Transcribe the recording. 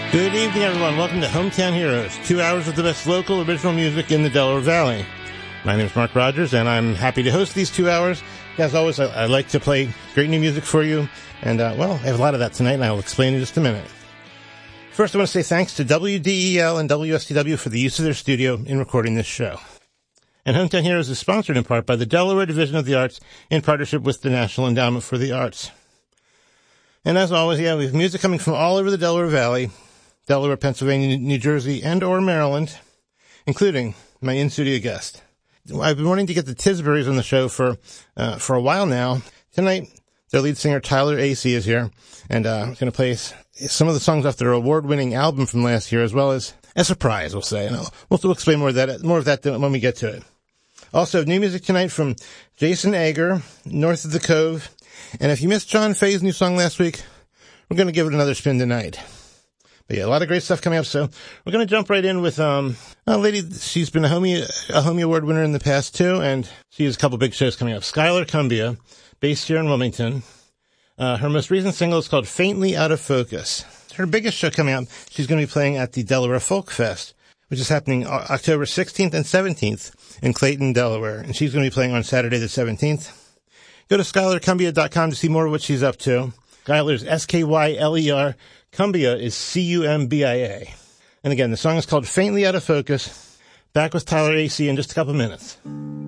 Good evening, everyone. Welcome to Hometown Heroes, 2 hours of the best local original music in the Delaware Valley. My name is Mark Rogers, and I'm happy to host these 2 hours. As always, I like to play great new music for you, and, I have a lot of that tonight, and I will explain in just a minute. First, I want to say thanks to WDEL and WSTW for the use of their studio in recording this show. And Hometown Heroes is sponsored in part by the Delaware Division of the Arts in partnership with the National Endowment for the Arts. And as always, we have music coming from all over the Delaware Valley, Delaware, Pennsylvania, New Jersey, and or Maryland, including my in-studio guest. I've been wanting to get the Tisburys on the show for a while now. Tonight, their lead singer Tyler Acey is here, and I'm going to play some of the songs off their award-winning album from last year, as well as a surprise, we'll say. And we'll explain more of that when we get to it. Also, new music tonight from Jason Ager, North of the Cove, and if you missed John Fay's new song last week, we're going to give it another spin tonight. But yeah, a lot of great stuff coming up, so we're going to jump right in with a lady. She's been a Homie Award winner in the past, too, and she has a couple big shows coming up. Skylar Cumbia, based here in Wilmington. Her most recent single is called Faintly Out of Focus. Her biggest show coming up, she's going to be playing at the Delaware Folk Fest, which is happening October 16th and 17th in Clayton, Delaware, and she's going to be playing on Saturday the 17th. Go to SkylarCumbia.com to see more of what she's up to. Skylar's S-K-Y-L-E-R. Cumbia is C-U-M-B-I-A. And again, the song is called Faintly Out of Focus. Back with Tyler Acey in just a couple minutes.